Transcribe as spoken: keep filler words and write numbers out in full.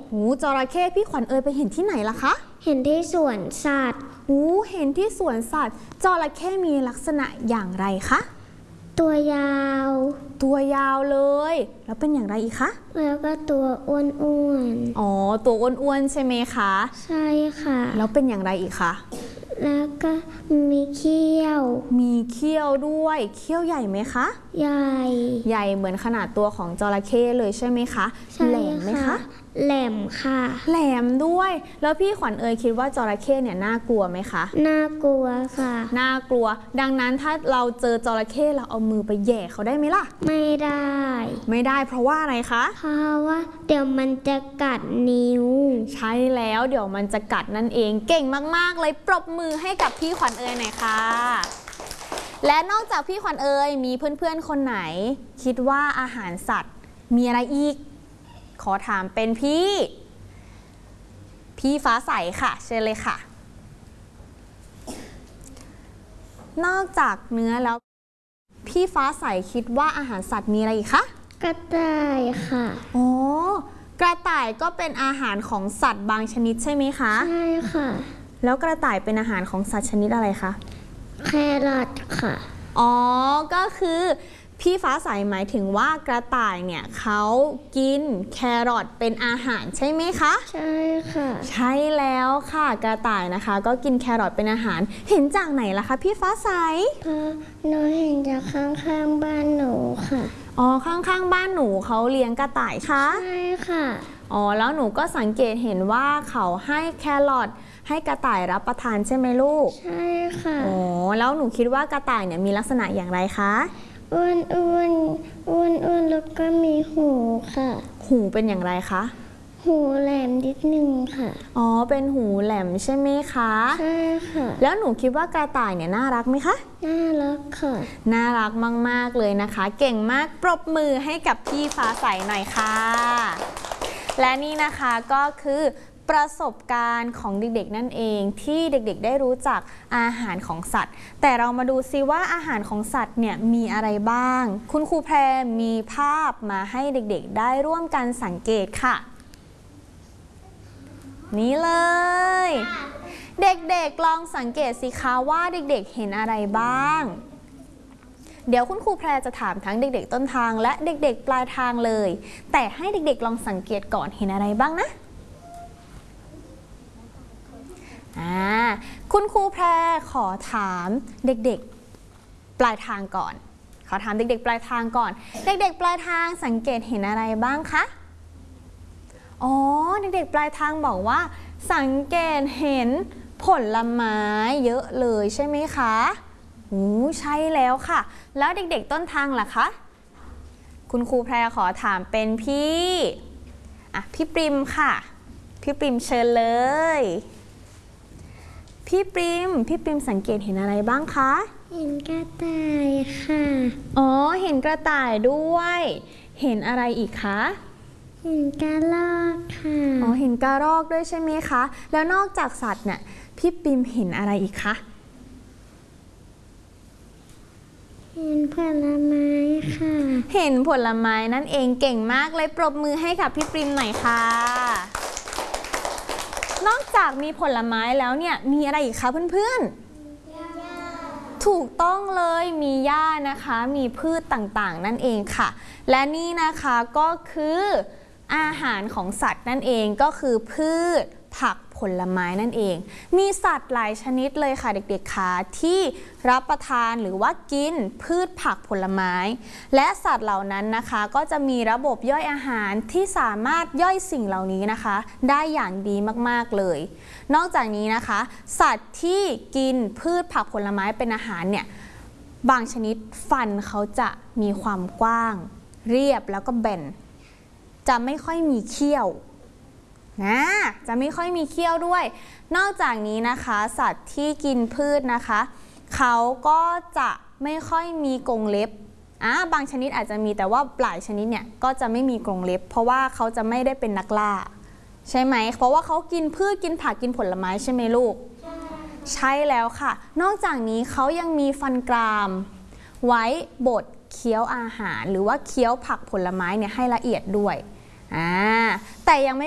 หูจระเข้พี่ขวัญเอ๋ยไปเห็นที่ไหนล่ะคะเห็นที่สวนสัตว์หูเห็นที่สวนสัตว์จระเข้มีลักษณะอย่างไรคะตัวยาวตัวยาวเลยแล้วเป็นอย่างไรอีกคะแล้วก็ตัวอ้วนๆอ๋อตัวอ้วนๆใช่ไหมคะใช่ค่ะแล้วเป็นอย่างไรอีกคะแล้วก็มีเขี้ยวมีเขี้ยวด้วยเขี้ยวใหญ่ไหมคะใหญ่ใหญ่เหมือนขนาดตัวของจระเข้เลยใช่ไหมคะแหลมไหมคะแหลมค่ะแหลมด้วยแล้วพี่ขวัญเอ๋ยคิดว่าจระเข้เนี่ยน่ากลัวไหมคะน่ากลัวค่ะน่ากลัวดังนั้นถ้าเราเจอจระเข้เราเอามือไปแหย่เขาได้ไหมล่ะไม่ได้ไม่ได้เพราะว่าอะไรคะเพราะว่าเดี๋ยวมันจะกัดนิ้วใช่แล้วเดี๋ยวมันจะกัดนั่นเองเก่งมากๆเลยปรบมือให้กับพี่ขวัญเอ๋ยหน่อยค่ะและนอกจากพี่ขวัญเอ๋ยมีเพื่อนๆคนไหนคิดว่าอาหารสัตว์มีอะไรอีกขอถามเป็นพี่พี่ฟ้าใสค่ะเชิญเลยค่ะนอกจากเนื้อแล้วพี่ฟ้าใสคิดว่าอาหารสัตว์มีอะไรอีกคะกระต่ายค่ะอ๋อกระต่ายก็เป็นอาหารของสัตว์บางชนิดใช่ไหมคะใช่ค่ะแล้วกระต่ายเป็นอาหารของสัตว์ชนิดอะไรคะแครอทค่ะอ๋อก็คือพี่ฟ้าใสหมายถึงว่ากระต่ายเนี่ยเขากินแครอทเป็นอาหารใช่ไหมคะใช่ค่ะใช่แล้วค่ะกระต่ายนะคะก็กินแครอทเป็นอาหารเห็นจากไหนล่ะคะพี่ฟ้าใสเพราะหนูเห็นจากข้างๆบ้านหนูค่ะอ๋อข้างๆบ้านหนูเขาเลี้ยงกระต่ายคะใช่ค่ะอ๋อแล้วหนูก็สังเกตเห็นว่าเขาให้แครอทให้กระต่ายรับประทานใช่ไหมลูกใช่ค่ะอ๋อแล้วหนูคิดว่ากระต่ายเนี่ยมีลักษณะอย่างไรคะอ้วนอ้วนอ้วนอ้วนแล้วก็มีหูค่ะหูเป็นอย่างไรคะหูแหลมนิดนึงค่ะอ๋อเป็นหูแหลมใช่ไหมคะใช่ค่ะแล้วหนูคิดว่ากระต่ายเนี่ยน่ารักไหมคะน่ารักค่ะน่ารักมากๆเลยนะคะเก่งมากปรบมือให้กับพี่ฟ้าใสหน่อยค่ะและนี่นะคะก็คือประสบการณ์ของเด็กๆนั่นเองที่เด็กๆได้รู้จักอาหารของสัตว์แต่เรามาดูซิว่าอาหารของสัตว์เนี่ยมีอะไรบ้างคุณครูแพรมีภาพมาให้เด็กๆได้ร่วมกันสังเกตค่ะนี่เลยเด็กๆลองสังเกตสิคะว่าเด็กๆเห็นอะไรบ้างเดี๋ยวคุณครูแพรจะถามทั้งเด็กๆต้นทางและเด็กๆปลายทางเลยแต่ให้เด็กๆลองสังเกตก่อนเห็นอะไรบ้างนะคุณครูแพรขอถามเด็กๆปลายทางก่อนขอถามเด็กๆปลายทางก่อนเด็กๆปลายทางสังเกตเห็นอะไรบ้างคะอ๋อเด็กๆปลายทางบอกว่าสังเกตเห็นผลไม้เยอะเลยใช่ไหมคะโอ้ใช่แล้วค่ะแล้วเด็กๆต้นทางล่ะคะคุณครูแพรขอถามเป็นพี่อ่ะพี่ปริมค่ะพี่ปริมเชิญเลยพี่ปริมพี่ปริมสังเกตเห็นอะไรบ้างคะเห็นกระต่ายค่ะอ๋อเห็นกระต่ายด้วยเห็นอะไรอีกคะเห็นกระรอกค่ะอ๋อเห็นกระรอกด้วยใช่ไหมคะแล้วนอกจากสัตว์เนี่ยพี่ปริมเห็นอะไรอีกคะเห็นผลไม้ค่ะเห็นผลไม้นั่นเองเก่งมากเลยปรบมือให้กับพี่ปริมหน่อยค่ะนอกจากมีผลไม้แล้วเนี่ยมีอะไรอีกคะเพื่อนๆถูกต้องเลยมีหญ้านะคะมีพืชต่างๆนั่นเองค่ะและนี่นะคะก็คืออาหารของสัตว์นั่นเองก็คือพืชผักผลไม้นั่นเองมีสัตว์หลายชนิดเลยค่ะเด็กๆคะที่รับประทานหรือว่ากินพืชผักผลไม้และสัตว์เหล่านั้นนะคะก็จะมีระบบย่อยอาหารที่สามารถย่อยสิ่งเหล่านี้นะคะได้อย่างดีมากๆเลยนอกจากนี้นะคะสัตว์ที่กินพืชผักผลไม้เป็นอาหารเนี่ยบางชนิดฟันเขาจะมีความกว้างเรียบแล้วก็แบนจะไม่ค่อยมีเขี้ยวนะจะไม่ค่อยมีเขี้ยวด้วยนอกจากนี้นะคะสัตว์ที่กินพืชนะคะเขาก็จะไม่ค่อยมีกรงเล็บอ่ะบางชนิดอาจจะมีแต่ว่าหลายชนิดเนี่ยก็จะไม่มีกรงเล็บเพราะว่าเขาจะไม่ได้เป็นนักล่าใช่ไหมเพราะว่าเขากินพืชกินผักกินผลไม้ใช่ไหมลูกใช่แล้วค่ะนอกจากนี้เขายังมีฟันกรามไว้บดเคี้ยวอาหารหรือว่าเคี้ยวผักผลไม้เนี่ยให้ละเอียดด้วยอ่าแต่ยังไม่